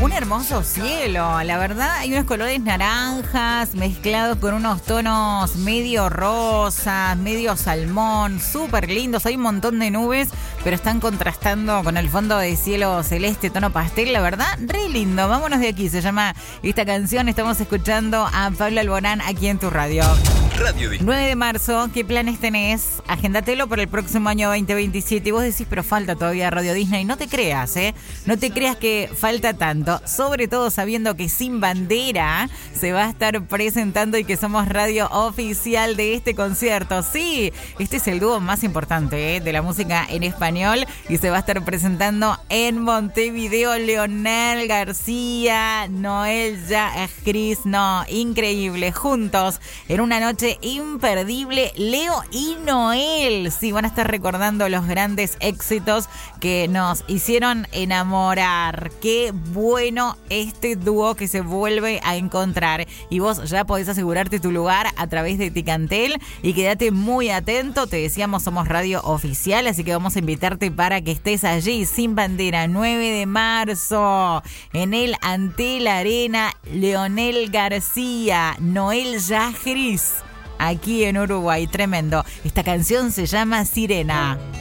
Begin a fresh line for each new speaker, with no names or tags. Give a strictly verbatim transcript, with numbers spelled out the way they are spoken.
un hermoso cielo, la verdad. Hay unos colores naranjas mezclados con unos tonos medio rosas, medio salmón, súper lindos. Hay un montón de nubes, pero están contrastando con el fondo de cielo celeste, tono pastel. La verdad, re lindo. Vámonos de aquí, se llama esta canción. Estamos escuchando a Pablo Alborán aquí en tu radio.
Radio Disney.
nueve de marzo, ¿qué planes tenés? Agéndatelo para el próximo año veinte veintisiete. Y vos decís, pero falta todavía Radio Disney. No te creas, ¿eh? No te creas que falta tanto. Sobre todo sabiendo que Sin Bandera se va a estar presentando y que somos radio oficial de este concierto. Sí, este es el dúo más importante, ¿eh?, de la música en español. Y se va a estar presentando en Montevideo Leonel García, Noel Yajris. No, increíble. Juntos en una noche imperdible, Leo y Noel. Sí, van a estar recordando los grandes éxitos que nos hicieron enamorar. Qué bueno este dúo que se vuelve a encontrar. Y vos ya podés asegurarte tu lugar a través de Ticantel. Y quédate muy atento. Te decíamos, somos radio oficial, así que vamos a invitarte para que estés allí. Sin Bandera, nueve de marzo, en el Antel Arena, Leonel García, Noel Yajris, aquí en Uruguay. Tremendo. Esta canción se llama Sirena.